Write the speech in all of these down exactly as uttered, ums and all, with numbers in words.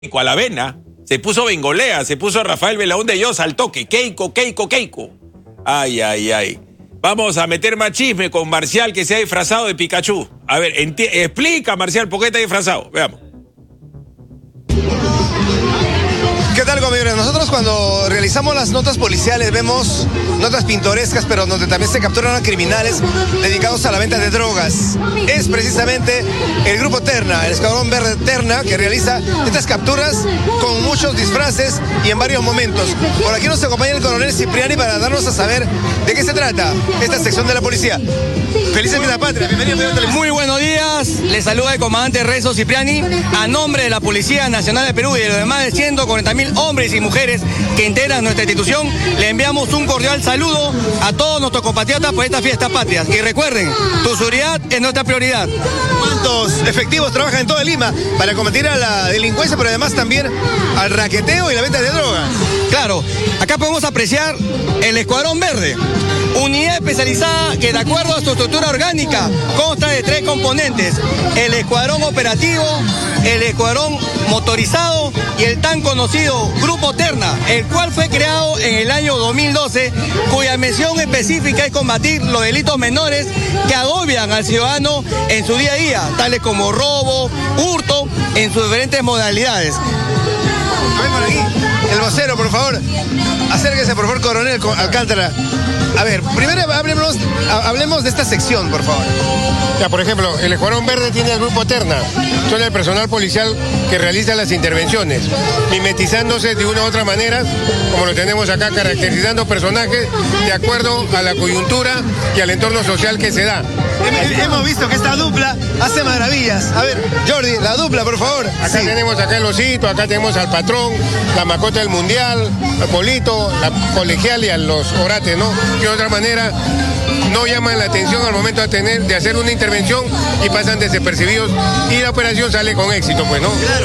a la avena, se puso Bengolea, se puso Rafael Belaúnde de Llosa al toque. Keiko, Keiko, Keiko. Ay, ay, ay. Vamos a meter más chisme con Marcial, que se ha disfrazado de Pikachu. A ver, explica, Marcial, ¿por qué está disfrazado? Veamos. ¿Qué tal, compañeros? Nosotros cuando realizamos las notas policiales vemos notas pintorescas, pero donde también se capturan a criminales dedicados a la venta de drogas. Es precisamente el grupo Terna, el Escuadrón Verde Terna, que realiza estas capturas con muchos disfraces y en varios momentos. Por aquí nos acompaña el coronel Cipriani para darnos a saber de qué se trata esta sección de la policía. Felices Fiestas Patrias, bienvenido a Muy buenos días, les saluda el comandante Rezo Cipriani. A nombre de la Policía Nacional de Perú y de los demás de ciento cuarenta mil hombres y mujeres que integran nuestra institución, le enviamos un cordial saludo a todos nuestros compatriotas por estas Fiestas Patrias. Y recuerden, tu seguridad es nuestra prioridad. ¿Cuántos efectivos trabajan en toda Lima para combatir a la delincuencia, pero además también al raqueteo y la venta de drogas? Claro, acá podemos apreciar el Escuadrón Verde, unidad especializada que de acuerdo a su estructura orgánica consta de tres componentes: el escuadrón operativo, el escuadrón motorizado y el tan conocido Grupo Terna, el cual fue creado en el año dos mil doce, cuya misión específica es combatir los delitos menores que agobian al ciudadano en su día a día, tales como robo, hurto, en sus diferentes modalidades. Ven por aquí, el vocero, por favor. Acérquese, por favor, coronel Alcántara. A ver, primero hablemos, hablemos de esta sección, por favor. Ya, por ejemplo, el Escuadrón Verde tiene el Grupo Terna. Son el personal policial que realiza las intervenciones, mimetizándose de una u otra manera, como lo tenemos acá, caracterizando personajes de acuerdo a la coyuntura y al entorno social que se da. Hemos visto que esta dupla hace maravillas. A ver, Jordi, la dupla, por favor. Acá sí. Tenemos acá el osito, acá tenemos al patrón, la mascota del mundial, el polito, la colegial y a los orates, ¿no? Que de otra manera no llaman la atención al momento de, tener, de hacer una intervención y pasan desapercibidos y la operación sale con éxito, pues, ¿no? Claro.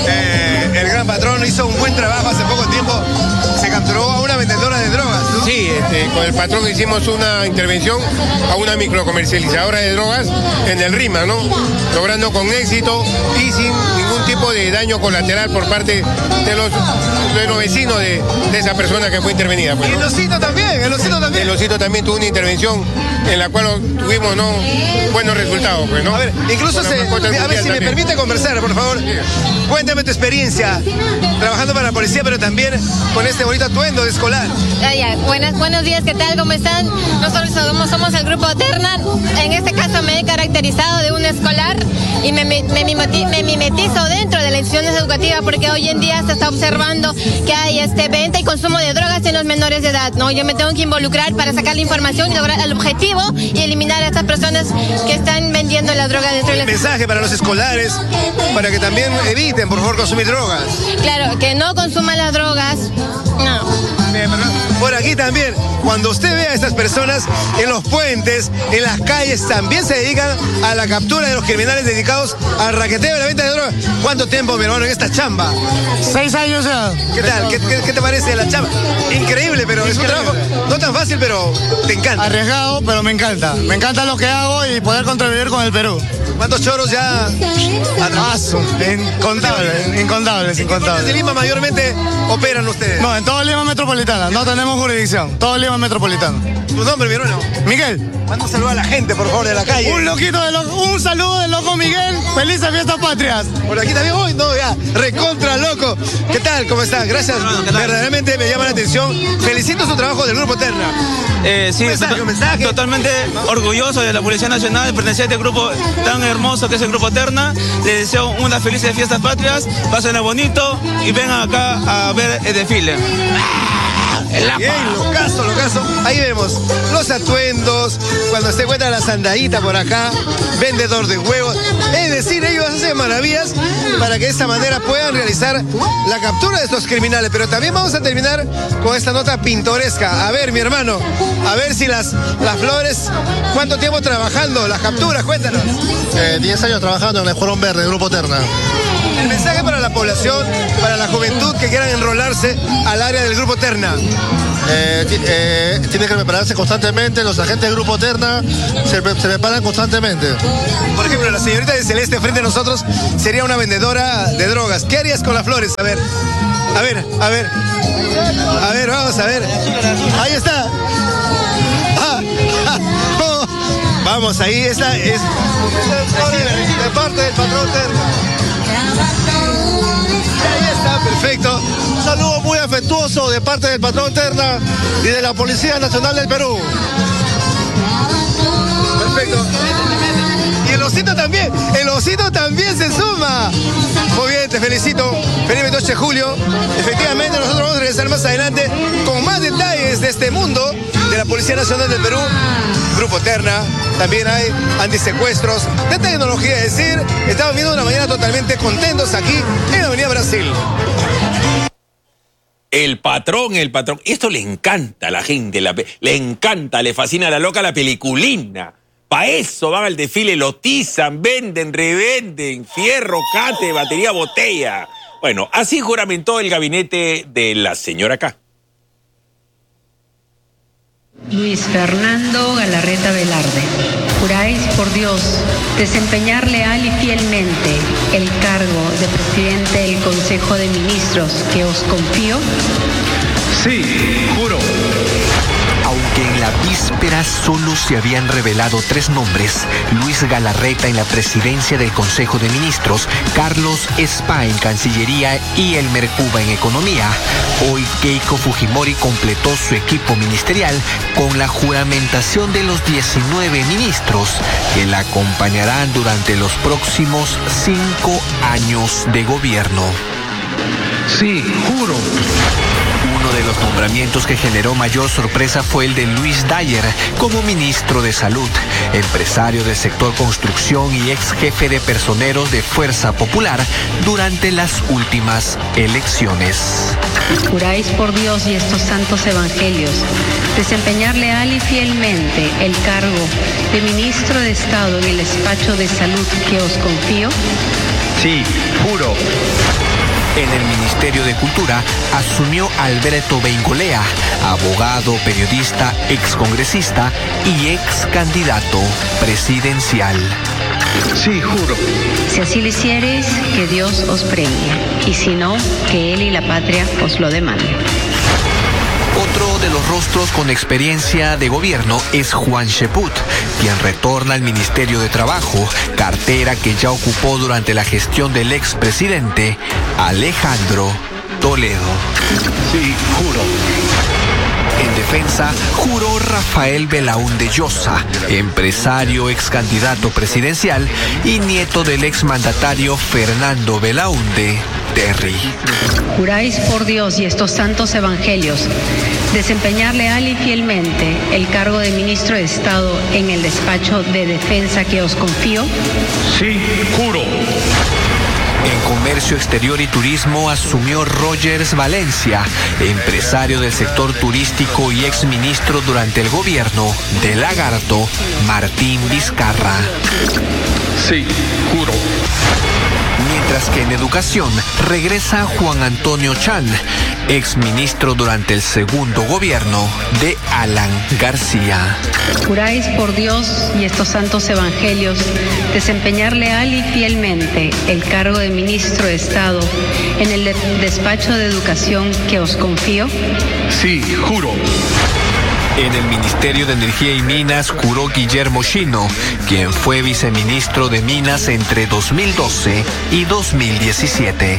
Eh, el gran patrón hizo un buen trabajo hace poco tiempo. Se capturó a una vendedora de drogas, ¿no? Sí, este, con el patrón hicimos una intervención a una microcomercializadora de drogas en el Rima, ¿no? Logrando con éxito y sin ningún tipo de daño colateral por parte de los, de los vecinos de, de esa persona que fue intervenida. Pues, ¿no? Y el osito también, el osito también. El osito también tuvo una intervención en la cual tuvimos, ¿no?, buenos resultados, pues, ¿no? A ver, incluso se, a ver si me permite conversar, por favor. Sí. Cuéntame tu experiencia trabajando para la policía, pero también con este bonito atuendo de escolar. Ah, ya. Buenas, buenos días, ¿qué tal? ¿Cómo están? Nosotros somos, somos el Grupo Terna. En este caso me he caracterizado de un escolar y me, me, me, me mimetizo dentro de las instituciones educativas, porque hoy en día se está observando que hay este, venta y consumo de drogas en los menores de edad, ¿no? Yo me tengo que involucrar para sacar la información y lograr el objetivo y eliminar a estas personas que están vendiendo la droga dentro de la... Mensaje para los escolares, para que también eviten, por favor, consumir drogas. Claro, que no consuman las drogas, no. Por aquí también, cuando usted vea a estas personas en los puentes, en las calles, también se dedican a la captura de los criminales dedicados al raqueteo y la venta de drogas. ¿Cuánto tiempo, mi hermano, en esta chamba? Seis años ya. ¿Qué tal? ¿Qué, qué, qué te parece la chamba? Increíble, pero es un trabajo no tan fácil, pero te encanta. Arriesgado, pero me encanta. Me encanta lo que hago y poder contribuir con el Perú. ¿Cuántos choros ya? Paso, incontables, incontables, incontables. ¿En Lima mayormente operan ustedes? No, en todo Lima Metropolitana, no tenemos jurisdicción, todo Lima Metropolitana. ¿Tu nombre, mi hermano? Miguel. Manda un saludo a la gente, por favor, de la calle. Un loquito de loco, un saludo del loco Miguel, felices Fiestas Patrias. Por aquí también voy, no, ya, recontra loco. ¿Qué tal? ¿Cómo están? Gracias, verdaderamente me llama la atención. Felicito su trabajo del Grupo Terna. Eh, sí, ¿Un mensaje, un mensaje? Totalmente orgulloso de la Policía Nacional, de pertenecer a este grupo tan hermoso que es el Grupo Terna. Les deseo unas felices Fiestas Patrias, pásenla bonito y vengan acá a ver el desfile. Bien, locazo, locazo. Ahí vemos los atuendos, cuando se encuentra la sandadita por acá, vendedor de huevos. Es decir, ellos hacen maravillas para que de esta manera puedan realizar la captura de estos criminales. Pero también vamos a terminar con esta nota pintoresca. A ver, mi hermano, a ver si las, las flores, ¿cuánto tiempo trabajando? Las capturas, cuéntanos. Eh, diez años trabajando en el Escuadrón Verde, Grupo Terna. El mensaje para la población, para la juventud que quieran enrolarse al área del Grupo Terna. Eh, eh, tiene que prepararse constantemente, los agentes del Grupo Terna se, se preparan constantemente. Por ejemplo, la señorita de Celeste frente a nosotros sería una vendedora de drogas. ¿Qué harías con las flores? A ver, a ver, a ver. A ver, vamos a ver. Ahí está. Ah, ah, oh. Vamos, ahí está. Es, De parte del patrón Terna. ahí está, perfecto. Un saludo muy afectuoso de parte del patrón Terna y de la Policía Nacional del Perú. Perfecto. Y el osito también, el osito también se suma. Muy bien, te felicito. Feliz veintiocho de julio. Efectivamente, nosotros vamos a regresar más adelante con más detalles de este mundo de la Policía Nacional del Perú. Grupo Terna, también hay antisecuestros, de tecnología, es decir, estamos viendo una mañana totalmente contentos aquí en la Avenida Brasil. El patrón, el patrón. Esto le encanta a la gente, la, le encanta, le fascina a la loca la peliculina. Para eso van al desfile, lotizan, venden, revenden, fierro, cate, batería, botella. Bueno, así juramentó el gabinete de la señora K. Luis Fernando Galarreta Velarde, juráis por Dios desempeñar leal y fielmente el cargo de presidente del Consejo de Ministros que os confío. Sí, juro. Aunque en la víspera solo se habían revelado tres nombres, Luis Galarreta en la presidencia del Consejo de Ministros, Carlos Spa en Cancillería y Elmer Cuba en Economía, hoy Keiko Fujimori completó su equipo ministerial con la juramentación de los diecinueve ministros que la acompañarán durante los próximos cinco años de gobierno. Sí, juro. Uno de los nombramientos que generó mayor sorpresa fue el de Luis Dyer como ministro de Salud, empresario del sector construcción y ex jefe de personeros de Fuerza Popular durante las últimas elecciones. Juráis por Dios y estos santos evangelios desempeñar leal y fielmente el cargo de ministro de Estado en el despacho de salud que os confío. Sí, juro. En el Ministerio de Cultura asumió Alberto Beingolea, abogado, periodista, excongresista y ex candidato presidencial. Sí, juro. Si así lo hiciereis, que Dios os premie, y si no, que Él y la patria os lo demanden. Otro de los rostros con experiencia de gobierno es Juan Cheput, quien retorna al Ministerio de Trabajo, cartera que ya ocupó durante la gestión del expresidente Alejandro Toledo. Sí, juro. En defensa, juró Rafael Belaúnde Llosa, empresario, ex candidato presidencial y nieto del exmandatario Fernando Belaúnde Terry. Juráis por Dios y estos santos evangelios desempeñar leal y fielmente el cargo de ministro de Estado en el despacho de defensa que os confío. Sí, juro. En Comercio Exterior y Turismo asumió Rogers Valencia, empresario del sector turístico y exministro durante el gobierno de Lagarto Martín Vizcarra. Sí, juro. Mientras que en Educación regresa Juan Antonio Chan, exministro durante el segundo gobierno de Alan García. Juráis por Dios y estos santos evangelios desempeñar leal y fielmente el cargo de ministro de Estado en el de- despacho de Educación que os confío. Sí, juro. En el Ministerio de Energía y Minas juró Guillermo Chino, quien fue viceministro de Minas entre dos mil doce y dos mil diecisiete.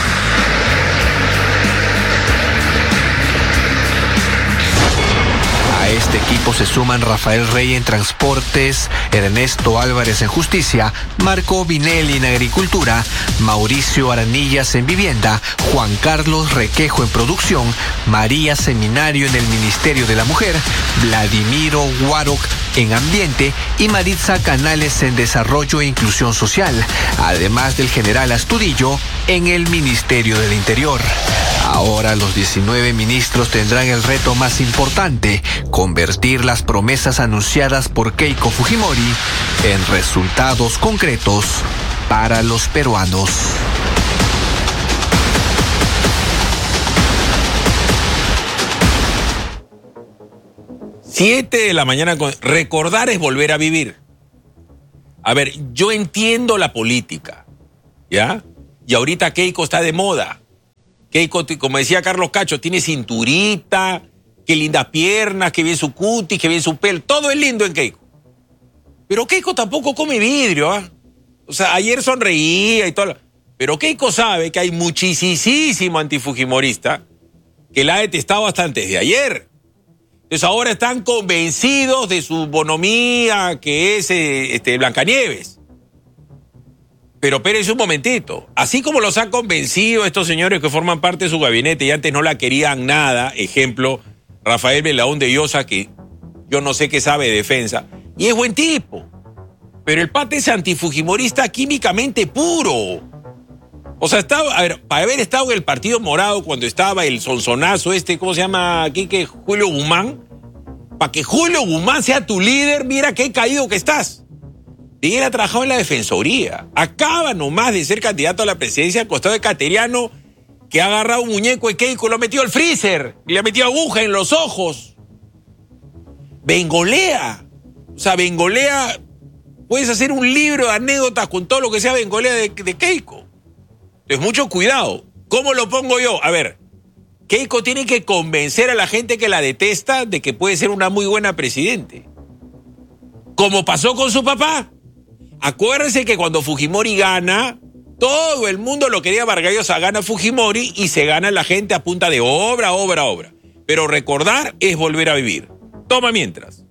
A este equipo se suman Rafael Rey en Transportes, Ernesto Álvarez en Justicia, Marco Vinelli en Agricultura, Mauricio Aranillas en Vivienda, Juan Carlos Requejo en Producción, María Seminario en el Ministerio de la Mujer, Vladimiro Guaroc en Ambiente y Maritza Canales en Desarrollo e Inclusión Social, además del general Astudillo en el Ministerio del Interior. Ahora los diecinueve ministros tendrán el reto más importante, convertir las promesas anunciadas por Keiko Fujimori en resultados concretos para los peruanos. siete de la mañana. Con... Recordar es volver a vivir. A ver, yo entiendo la política, ¿ya? Y ahorita Keiko está de moda. Keiko, como decía Carlos Cacho, tiene cinturita, qué lindas piernas, qué bien su cutis, qué bien su pelo. Todo es lindo en Keiko. Pero Keiko tampoco come vidrio, ¿ah? O sea, ayer sonreía y todo. Pero Keiko sabe que hay muchísimo antifujimorista que la ha detestado hasta antes de ayer. Entonces ahora están convencidos de su bonomía, que es eh, este, Blancanieves. Pero espérense un momentito. Así como los han convencido estos señores que forman parte de su gabinete y antes no la querían nada, ejemplo, Rafael Belaúnde de Llosa, que yo no sé qué sabe de defensa, y es buen tipo. Pero el pata es antifujimorista químicamente puro. O sea, estaba, a ver, para haber estado en el Partido Morado cuando estaba el sonsonazo este, ¿cómo se llama aquí? Que Julio Guzmán. Para que Julio Guzmán sea tu líder, mira qué caído que estás. Y él ha trabajado en la Defensoría. Acaba nomás de ser candidato a la presidencia al costado de Cateriano, que ha agarrado un muñeco de Keiko, lo ha metido al freezer y le ha metido aguja en los ojos. Bengolea. O sea, Bengolea, puedes hacer un libro de anécdotas con todo lo que sea Bengolea de, de Keiko. Entonces, mucho cuidado. ¿Cómo lo pongo yo? A ver, Keiko tiene que convencer a la gente que la detesta de que puede ser una muy buena presidente. Como pasó con su papá. Acuérdense que cuando Fujimori gana, todo el mundo lo quería Vargas Llosa, gana Fujimori y se gana la gente a punta de obra, obra, obra. Pero recordar es volver a vivir. Toma mientras.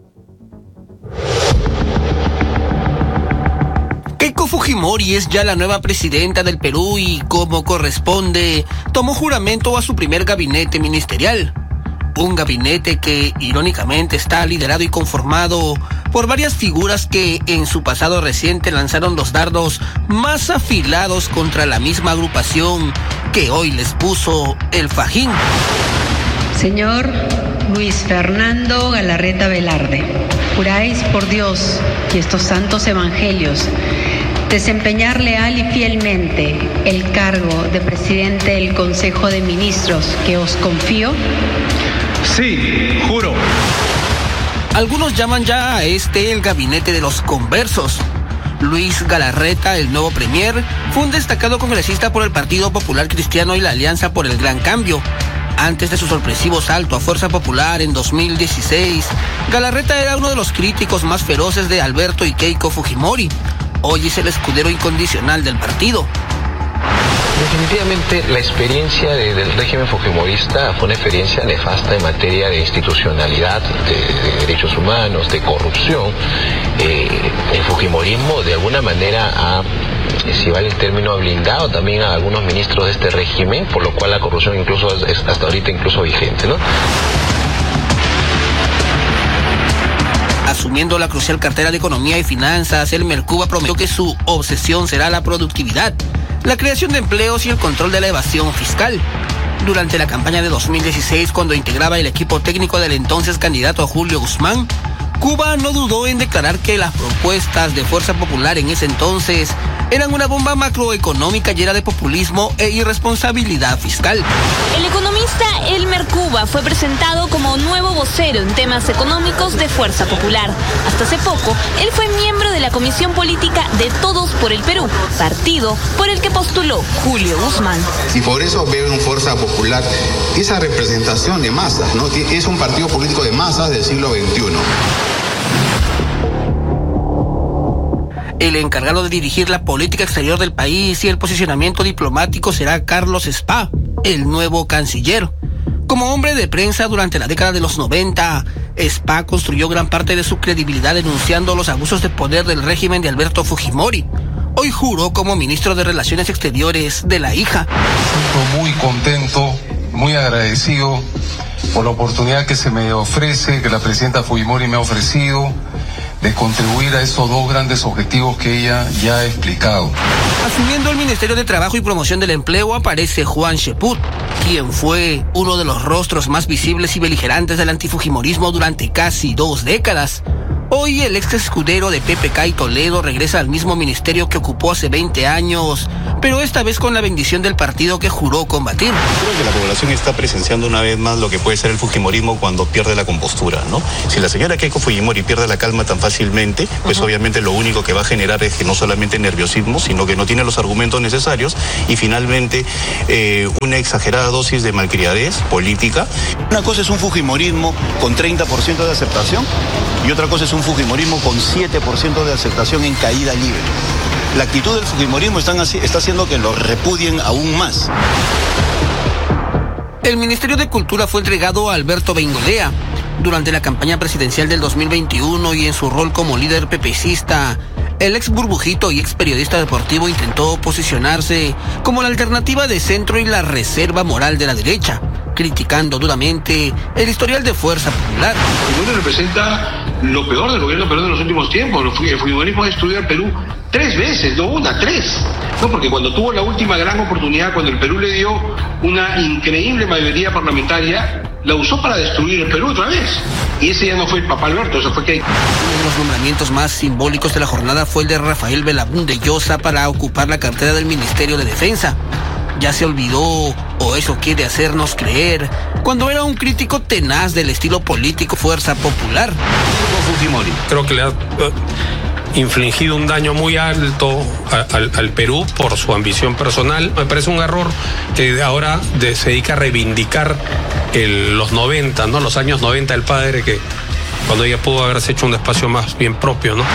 Keiko Fujimori es ya la nueva presidenta del Perú y, como corresponde, tomó juramento a su primer gabinete ministerial. Un gabinete que, irónicamente, está liderado y conformado por varias figuras que en su pasado reciente lanzaron los dardos más afilados contra la misma agrupación que hoy les puso el fajín. Señor Luis Fernando Galarreta Velarde, juráis por Dios y estos santos evangelios desempeñar leal y fielmente el cargo de presidente del Consejo de Ministros que os confío. Sí, juro. Algunos llaman ya a este el gabinete de los conversos. Luis Galarreta, el nuevo premier, fue un destacado congresista por el Partido Popular Cristiano y la Alianza por el Gran Cambio. Antes de su sorpresivo salto a Fuerza Popular en dos mil dieciséis, Galarreta era uno de los críticos más feroces de Alberto y Keiko Fujimori. Hoy es el escudero incondicional del partido. Definitivamente la experiencia de, del régimen fujimorista fue una experiencia nefasta en materia de institucionalidad, de, de derechos humanos, de corrupción. Eh, el fujimorismo de alguna manera ha, si vale el término, ha blindado también a algunos ministros de este régimen, por lo cual la corrupción incluso es hasta ahorita incluso vigente, ¿no? Asumiendo la crucial cartera de Economía y Finanzas, el Mercuba prometió que su obsesión será la productividad, la creación de empleos y el control de la evasión fiscal. Durante la campaña de dos mil dieciséis, cuando integraba el equipo técnico del entonces candidato Julio Guzmán, Cuba no dudó en declarar que las propuestas de Fuerza Popular en ese entonces eran una bomba macroeconómica llena de populismo e irresponsabilidad fiscal. El economista Elmer Cuba fue presentado como nuevo vocero en temas económicos de Fuerza Popular. Hasta hace poco, él fue miembro de la Comisión Política de Todos por el Perú, partido por el que postuló Julio Guzmán. Y por eso veo en Fuerza Popular esa representación de masas, ¿no? Es un partido político de masas del siglo veintiuno. El encargado de dirigir la política exterior del país y el posicionamiento diplomático será Carlos Spa, el nuevo canciller. Como hombre de prensa durante la década de los noventa, Spa construyó gran parte de su credibilidad denunciando los abusos de poder del régimen de Alberto Fujimori. Hoy juró como ministro de Relaciones Exteriores de la hija. Estoy muy contento, muy agradecido por la oportunidad que se me ofrece, que la presidenta Fujimori me ha ofrecido, de contribuir a esos dos grandes objetivos que ella ya ha explicado. Asumiendo el Ministerio de Trabajo y Promoción del Empleo aparece Juan Cheput, quien fue uno de los rostros más visibles y beligerantes del antifujimorismo durante casi dos décadas. Hoy el ex escudero de P P K y Toledo regresa al mismo ministerio que ocupó hace veinte años, pero esta vez con la bendición del partido que juró combatir. Creo que la población está presenciando una vez más lo que puede ser el fujimorismo cuando pierde la compostura, ¿no? Si la señora Keiko Fujimori pierde la calma tan fácilmente, pues uh-huh. obviamente lo único que va a generar es que no solamente nerviosismo, sino que no tiene los argumentos necesarios y finalmente eh, una exagerada dosis de malcriadez política. Una cosa es un fujimorismo con treinta por ciento de aceptación y otra cosa es un fujimorismo con siete por ciento de aceptación en caída libre. La actitud del fujimorismo están así, está haciendo que lo repudien aún más. El Ministerio de Cultura fue entregado a Alberto Beingolea. Durante la campaña presidencial del dos mil veintiuno y en su rol como líder pepecista, el ex burbujito y ex periodista deportivo intentó posicionarse como la alternativa de centro y la reserva moral de la derecha, criticando duramente el historial de Fuerza Popular. Fujimori representa lo peor del gobierno peruano de los últimos tiempos. El fujimorismo ha destruido al Perú tres veces, no una, tres. No, porque cuando tuvo la última gran oportunidad, cuando el Perú le dio una increíble mayoría parlamentaria, la usó para destruir el Perú otra vez. Y ese ya no fue el papá Alberto, eso fue que... Uno de los nombramientos más simbólicos de la jornada fue el de Rafael Belaúnde Llosa para ocupar la cartera del Ministerio de Defensa. Ya se olvidó, o eso quiere hacernos creer, cuando era un crítico tenaz del estilo político Fuerza Popular. Fujimori. Creo que le ha infligido un daño muy alto a, al, al Perú por su ambición personal. Me parece un error que ahora de, se dedica a reivindicar el, los noventa, ¿no? Los años noventa del padre, que cuando ella pudo haberse hecho un espacio más bien propio, ¿no?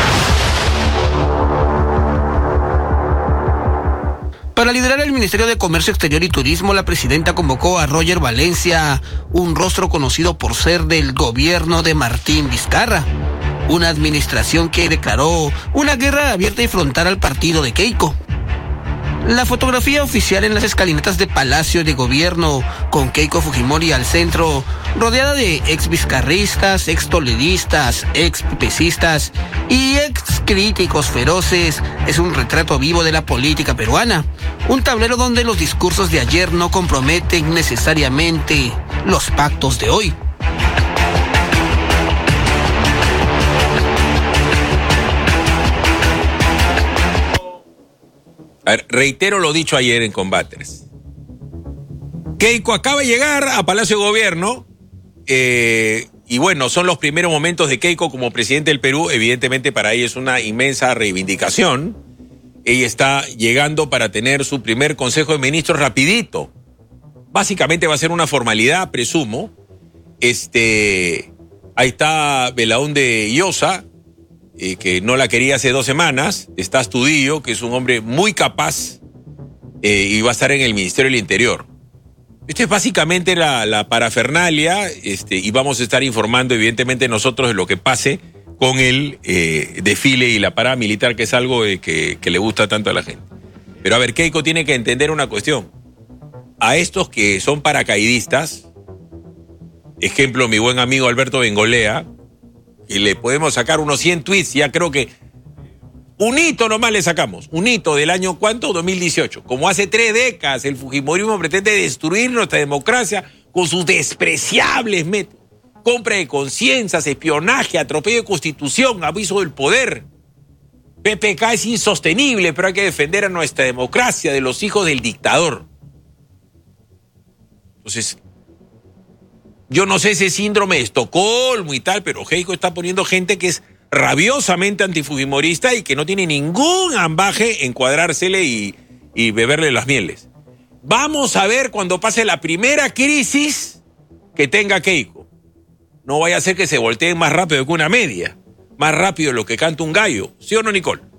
Para liderar el Ministerio de Comercio Exterior y Turismo, la presidenta convocó a Roger Valencia, un rostro conocido por ser del gobierno de Martín Vizcarra. Una administración que declaró una guerra abierta y frontal al partido de Keiko. La fotografía oficial en las escalinatas de Palacio de Gobierno, con Keiko Fujimori al centro, rodeada de ex vizcarristas, ex toledistas, ex pepecistas y ex críticos feroces, es un retrato vivo de la política peruana. Un tablero donde los discursos de ayer no comprometen necesariamente los pactos de hoy. A ver, reitero lo dicho ayer en Combaters. Keiko acaba de llegar a Palacio de Gobierno eh, y bueno, son los primeros momentos de Keiko como presidente del Perú. Evidentemente para ella es una inmensa reivindicación. Ella está llegando para tener su primer Consejo de Ministros rapidito. Básicamente va a ser una formalidad, presumo. Este, ahí está Belaúnde Llosa, Eh, que no la quería hace dos semanas. Está Astudillo, que es un hombre muy capaz eh, y va a estar en el Ministerio del Interior. Esto es básicamente la, la parafernalia este, y vamos a estar informando evidentemente nosotros de lo que pase con el eh, desfile y la parada militar, que es algo eh, que, que le gusta tanto a la gente. Pero a ver, Keiko tiene que entender una cuestión. A estos que son paracaidistas, ejemplo mi buen amigo Alberto Beingolea, y le podemos sacar unos cien tweets, ya creo que un hito nomás le sacamos, un hito del año ¿cuánto? dos mil dieciocho. Como hace tres décadas el fujimorismo pretende destruir nuestra democracia con sus despreciables métodos. Compra de conciencias, espionaje, atropello de constitución, abuso del poder. P P K es insostenible, pero hay que defender a nuestra democracia de los hijos del dictador. Entonces, yo no sé ese síndrome de Estocolmo y tal, pero Keiko está poniendo gente que es rabiosamente antifujimorista y que no tiene ningún ambaje en cuadrársele y, y beberle las mieles. Vamos a ver cuando pase la primera crisis que tenga Keiko. No vaya a ser que se volteen más rápido que una media, más rápido de lo que canta un gallo. ¿Sí o no, Nicole?